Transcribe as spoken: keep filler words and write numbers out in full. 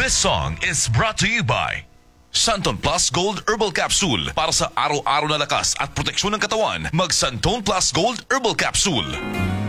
This song is brought to you by Santon Plus Gold Herbal Capsule. Para sa araw-araw na lakas at proteksyon ng katawan, mag Santon Plus Gold Herbal Capsule.